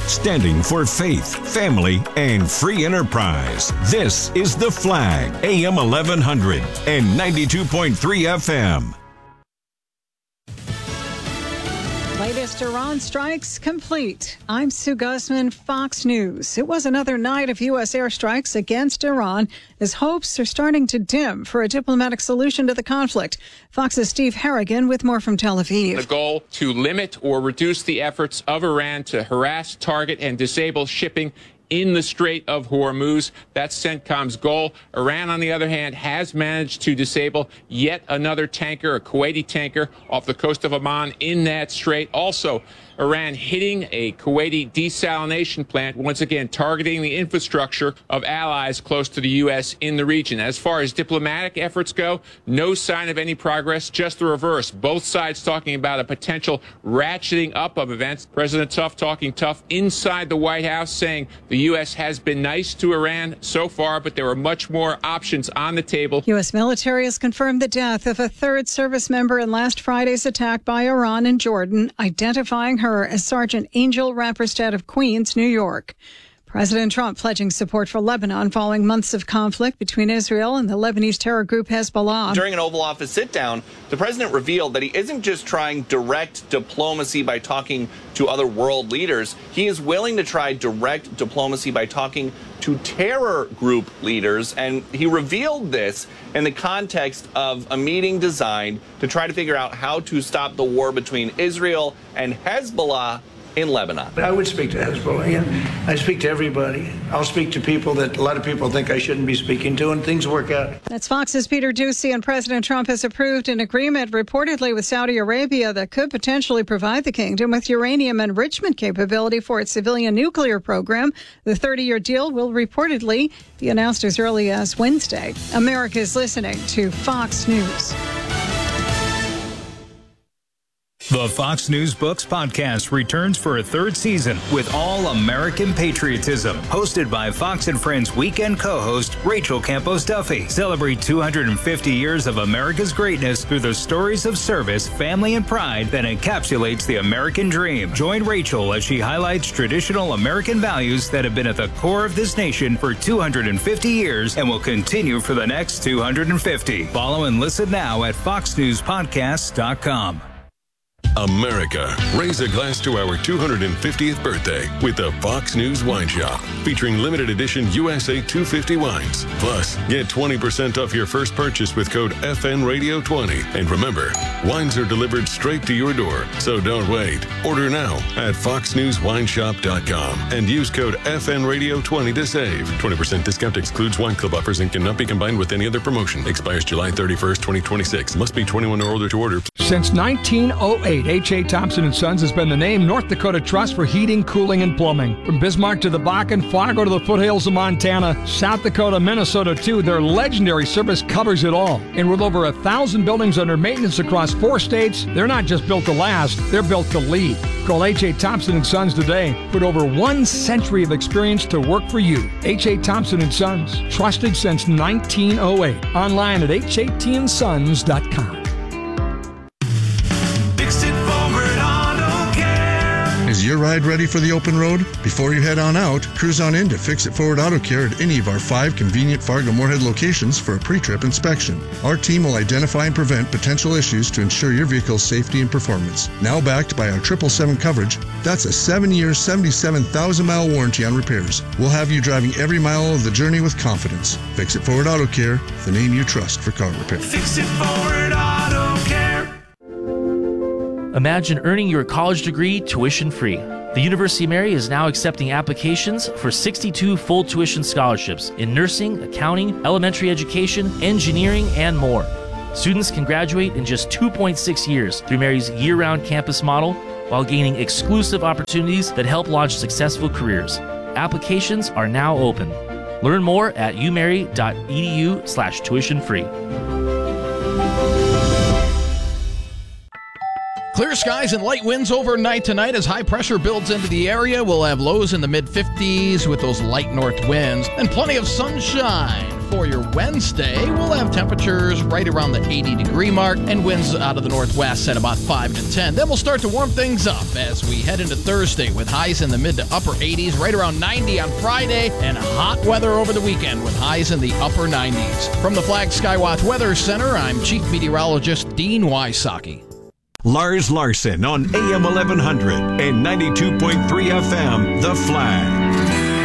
standing for faith, family, and free enterprise. This is The Flag, AM 1100 and 92.3 FM. Latest Iran strikes complete. I'm Sue Guzman, Fox News. It was another night of U.S. airstrikes against Iran as hopes are starting to dim for a diplomatic solution to the conflict. Fox's Steve Harrigan with more from Tel Aviv. The goal to limit or reduce the efforts of Iran to harass, target, and disable shipping in the Strait of Hormuz. That's CENTCOM's goal. Iran, on the other hand, has managed to disable yet another tanker, a Kuwaiti tanker, off the coast of Oman in that strait. Also, Iran hitting a Kuwaiti desalination plant, once again targeting the infrastructure of allies close to the U.S. in the region. As far as diplomatic efforts go, no sign of any progress, just the reverse. Both sides talking about a potential ratcheting up of events. President Tough talking tough inside the White House, saying the U.S. has been nice to Iran so far, but there are much more options on the table. U.S. military has confirmed the death of a third service member in last Friday's attack by Iran in Jordan, identifying her as Sergeant Angel Rapperstedt of Queens, New York. President Trump pledging support for Lebanon following months of conflict between Israel and the Lebanese terror group Hezbollah. During an Oval Office sit-down, the president revealed that he isn't just trying direct diplomacy by talking to other world leaders. He is willing to try direct diplomacy by talking to terror group leaders. And he revealed this in the context of a meeting designed to try to figure out how to stop the war between Israel and Hezbollah in Lebanon. I would speak to Hezbollah. Yeah. I speak to everybody. I'll speak to people that a lot of people think I shouldn't be speaking to, and things work out. That's Fox's Peter Doocy, and President Trump has approved an agreement reportedly with Saudi Arabia that could potentially provide the kingdom with uranium enrichment capability for its civilian nuclear program. The 30-year deal will reportedly be announced as early as Wednesday. America is listening to Fox News. The Fox News Books podcast returns for a third season with all American patriotism. Hosted by Fox and Friends weekend co-host Rachel Campos Duffy. Celebrate 250 years of America's greatness through the stories of service, family, and pride that encapsulates the American dream. Join Rachel as she highlights traditional American values that have been at the core of this nation for 250 years and will continue for the next 250. Follow and listen now at foxnewspodcasts.com. America, raise a glass to our 250th birthday with the Fox News Wine Shop, featuring limited edition USA 250 wines. Plus, get 20% off your first purchase with code FNRadio20. And remember, wines are delivered straight to your door, so don't wait. Order now at foxnewswineshop.com and use code FNRadio20 to save. 20% discount excludes wine club offers and cannot be combined with any other promotion. Expires July 31st, 2026. Must be 21 or older to order. Since 1908, H.A. Thompson & Sons has been the name North Dakota Trust for heating, cooling, and plumbing. From Bismarck to the Bakken, Fargo to the foothills of Montana, South Dakota, Minnesota too, their legendary service covers it all. And with over 1,000 buildings under maintenance across 4 states, they're not just built to last, they're built to lead. Call H.A. Thompson & Sons today. Put over 1 century of experience to work for you. H.A. Thompson & Sons, trusted since 1908. Online at hatsons.com. Is your ride ready for the open road? Before you head on out, cruise on in to Fix It Forward Auto Care at any of our 5 convenient Fargo-Moorhead locations for a pre-trip inspection. Our team will identify and prevent potential issues to ensure your vehicle's safety and performance. Now backed by our 777 coverage, that's a 7-year, 77,000-mile warranty on repairs. We'll have you driving every mile of the journey with confidence. Fix It Forward Auto Care, the name you trust for car repair. Fix It Forward Auto Care. Imagine earning your college degree tuition-free. The University of Mary is now accepting applications for 62 full tuition scholarships in nursing, accounting, elementary education, engineering, and more. Students can graduate in just 2.6 years through Mary's year-round campus model while gaining exclusive opportunities that help launch successful careers. Applications are now open. Learn more at umary.edu/tuition-free. Clear skies and light winds overnight tonight as high pressure builds into the area. We'll have lows in the mid-50s with those light north winds and plenty of sunshine for your Wednesday, we'll have temperatures right around the 80-degree mark and winds out of the northwest at about 5 to 10. Then we'll start to warm things up as we head into Thursday with highs in the mid to upper 80s, right around 90 on Friday, and hot weather over the weekend with highs in the upper 90s. From the Flag Skywatch Weather Center, I'm Chief Meteorologist Dean Wysocki. Lars Larson on AM 1100 and 92.3 FM, The Flag.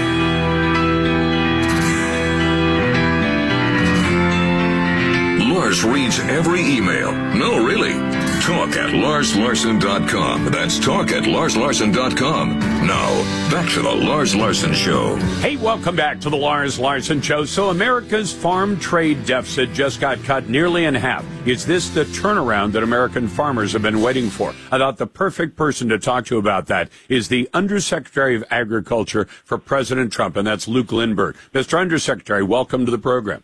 Lars reads every email. No, really. Talk at LarsLarson.com. That's talk at LarsLarson.com. Now, back to the Lars Larson Show. Hey, welcome back to the Lars Larson Show. So America's farm trade deficit just got cut nearly in half. Is this the turnaround that American farmers have been waiting for? I thought the perfect person to talk to about that is the Undersecretary of Agriculture for President Trump, and that's Luke Lindberg. Mr. Undersecretary, welcome to the program.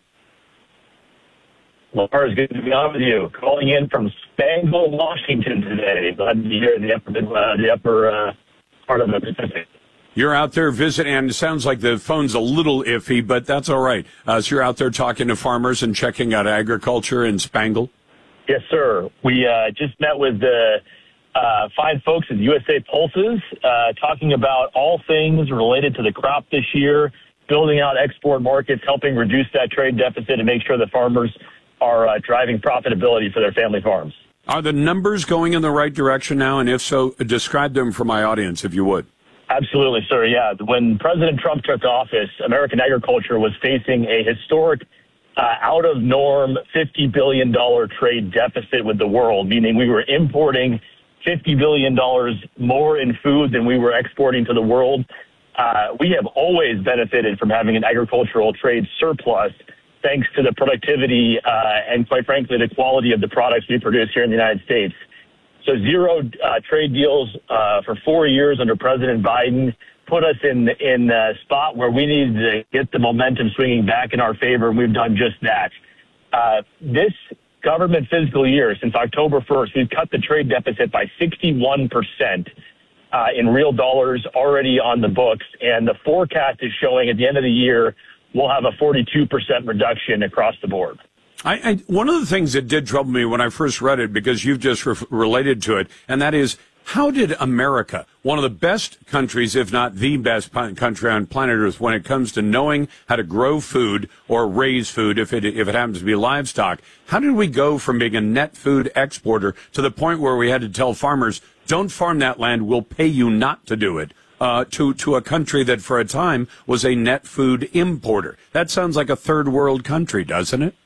Lars, good to be on with you. Calling in from Spangle, Washington today. Glad to be here in the upper part of the Pacific. You're out there visiting, and it sounds like the phone's a little iffy, but that's all right. So you're out there talking to farmers and checking out agriculture in Spangle? Yes, sir. We just met with the fine folks at USA Pulses, talking about all things related to the crop this year, building out export markets, helping reduce that trade deficit and make sure that farmers are driving profitability for their family farms. Are the numbers going in the right direction now? And if so, describe them for my audience, if you would. Absolutely, sir. Yeah. When President Trump took office, American agriculture was facing a historic, out-of-norm $50 billion trade deficit with the world, meaning we were importing $50 billion more in food than we were exporting to the world. We have always benefited from having an agricultural trade surplus, thanks to the productivity and, quite frankly, the quality of the products we produce here in the United States. So zero trade deals for 4 years under President Biden put us in a spot where we needed to get the momentum swinging back in our favor, and we've done just that. This government fiscal year, since October 1st, we've cut the trade deficit by 61% in real dollars already on the books, and the forecast is showing at the end of the year we'll have a 42% reduction across the board. One of the things that did trouble me when I first read it, because you've just related to it, and that is, how did America, one of the best countries, if not the best country on planet Earth when it comes to knowing how to grow food or raise food, if it happens to be livestock, how did we go from being a net food exporter to the point where we had to tell farmers, don't farm that land, we'll pay you not to do it? To a country that for a time was a net food importer. That sounds like a third world country, doesn't it?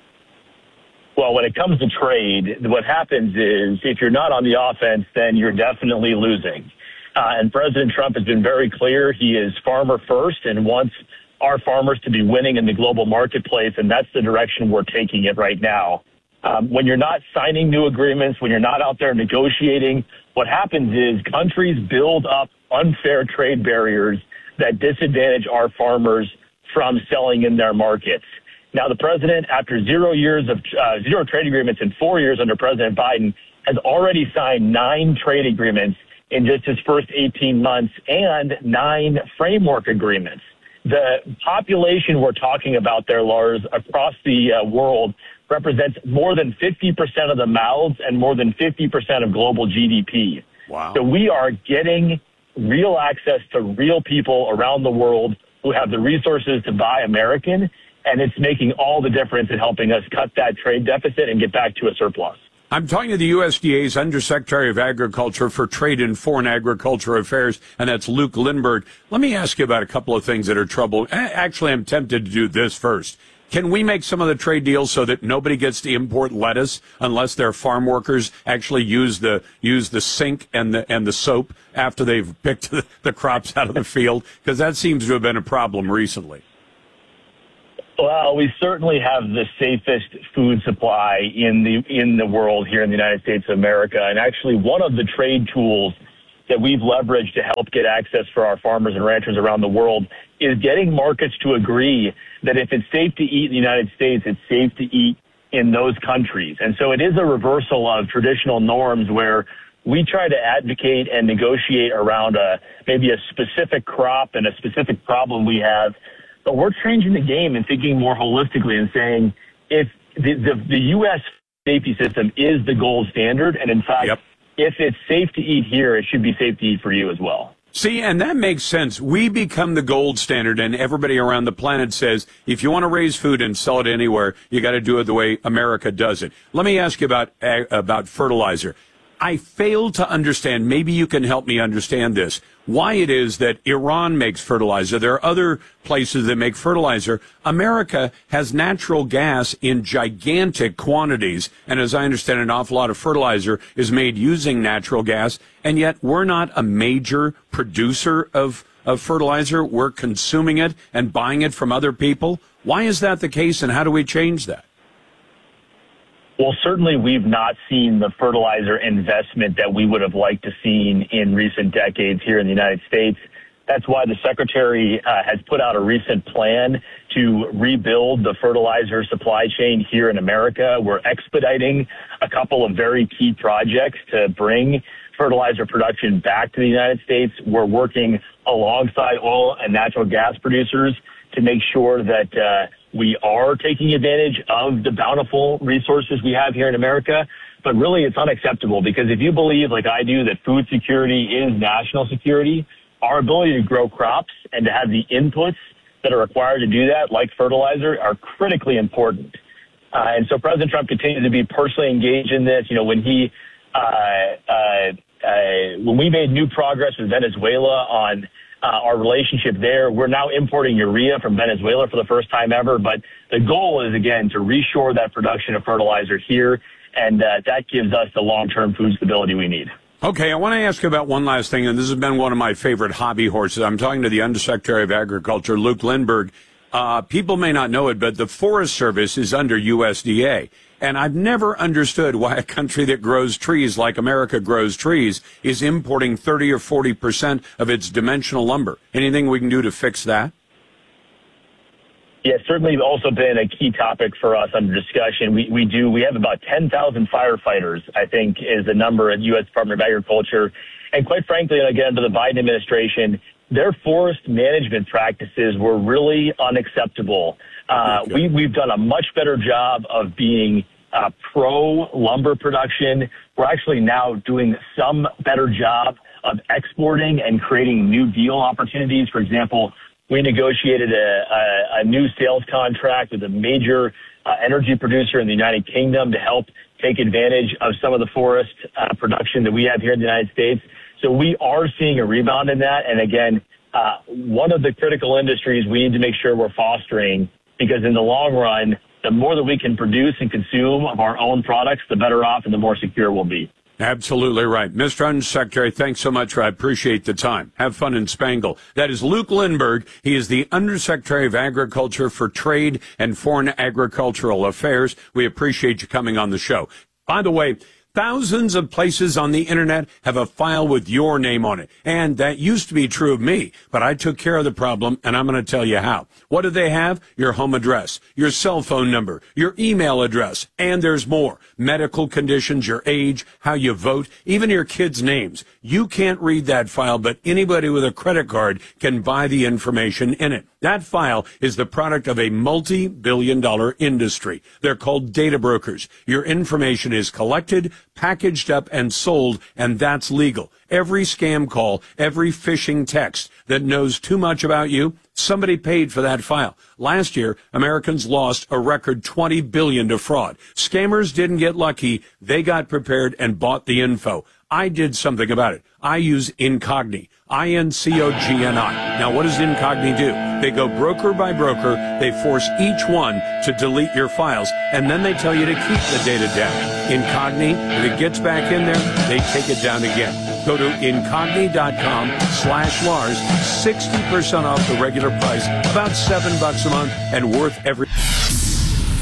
Well, when it comes to trade, what happens is if you're not on the offense, then you're definitely losing. And President Trump has been very clear. He is farmer first and wants our farmers to be winning in the global marketplace, and that's the direction we're taking it right now. When you're not signing new agreements, when you're not out there negotiating, what happens is countries build up unfair trade barriers that disadvantage our farmers from selling in their markets. Now, the president, after 0 years of zero trade agreements in 4 years under President Biden, has already signed 9 trade agreements in just his first 18 months and 9 framework agreements. The population we're talking about there, Lars, across the world represents more than 50% of the mouths and more than 50% of global GDP. Wow. So we are getting real access to real people around the world who have the resources to buy American, and it's making all the difference in helping us cut that trade deficit and get back to a surplus. I'm talking to the USDA's Undersecretary of Agriculture for Trade and Foreign Agriculture Affairs, and that's Luke Lindberg. Let me ask you about a couple of things that are trouble. Actually, I'm tempted to do this first. Can we make some of the trade deals so that nobody gets to import lettuce unless their farm workers actually use the sink and the soap after they've picked the crops out of the field? Because that seems to have been a problem recently. Well, we certainly have the safest food supply in the world here in the United States of America. And actually, one of the trade tools that we've leveraged to help get access for our farmers and ranchers around the world is getting markets to agree that if it's safe to eat in the United States, it's safe to eat in those countries. And so it is a reversal of traditional norms where we try to advocate and negotiate around maybe a specific crop and a specific problem we have. But we're changing the game and thinking more holistically and saying if the U.S. safety system is the gold standard, and in fact, if it's safe to eat here, it should be safe to eat for you as well. See, and that makes sense. We become the gold standard, and everybody around the planet says, if you want to raise food and sell it anywhere, you got to do it the way America does it. Let me ask you about fertilizer. I fail to understand, maybe you can help me understand this, why it is that Iran makes fertilizer. There are other places that make fertilizer. America has natural gas in gigantic quantities, and as I understand, an awful lot of fertilizer is made using natural gas, and yet we're not a major producer of fertilizer. We're consuming it and buying it from other people. Why is that the case, and how do we change that? Well, certainly we've not seen the fertilizer investment that we would have liked to seen in recent decades here in the United States. That's why the Secretary has put out a recent plan to rebuild the fertilizer supply chain here in America. We're expediting a couple of very key projects to bring fertilizer production back to the United States. We're working alongside oil and natural gas producers to make sure that we are taking advantage of the bountiful resources we have here in America. But really, it's unacceptable because if you believe, like I do, that food security is national security, our ability to grow crops and to have the inputs that are required to do that, like fertilizer, are critically important. And so President Trump continues to be personally engaged in this. You know, when we made new progress with Venezuela on our relationship there, we're now importing urea from Venezuela for the first time ever. But the goal is, again, to reshore that production of fertilizer here, and that gives us the long-term food stability we need. Okay, I want to ask you about one last thing, and this has been one of my favorite hobby horses. I'm talking to the Undersecretary of Agriculture, Luke Lindberg. People may not know it, but the Forest Service is under USDA. And I've never understood why a country that grows trees like America grows trees is importing 30 or 40% of its dimensional lumber. Anything we can do to fix that? Yeah, certainly also been a key topic for us under discussion. We have about 10,000 firefighters, I think, is the number at U.S. Department of Agriculture. And quite frankly, and again, to the Biden administration, their forest management practices were really unacceptable. We've done a much better job of being pro-lumber production. We're actually now doing some better job of exporting and creating new deal opportunities. For example, we negotiated a new sales contract with a major energy producer in the United Kingdom to help take advantage of some of the forest production that we have here in the United States. So we are seeing a rebound in that. And again, one of the critical industries we need to make sure we're fostering, because in the long run, the more that we can produce and consume of our own products, the better off and the more secure we'll be. Absolutely right. Mr. Undersecretary, thanks so much. I appreciate the time. Have fun in Spangle. That is Luke Lindberg. He is the Undersecretary of Agriculture for Trade and Foreign Agricultural Affairs. We appreciate you coming on the show. By the way, thousands of places on the internet have a file with your name on it. And that used to be true of me, but I took care of the problem, and I'm going to tell you how. What do they have? Your home address, your cell phone number, your email address, and there's more. Medical conditions, your age, how you vote, even your kids' names. You can't read that file, but anybody with a credit card can buy the information in it. That file is the product of a multi-billion-dollar industry. They're called data brokers. Your information is collected, packaged up, and sold, and that's legal. Every scam call, every phishing text that knows too much about you, somebody paid for that file. Last year, Americans lost a record $20 billion to fraud. Scammers didn't get lucky. They got prepared and bought the info. I did something about it. I use Incogni, INCOGNI. Now, what does Incogni do? They go broker by broker. They force each one to delete your files, and then they tell you to keep the data down. Incogni, if it gets back in there, they take it down again. Go to Incogni.com/Lars, 60% off the regular price, about $7 a month, and worth every...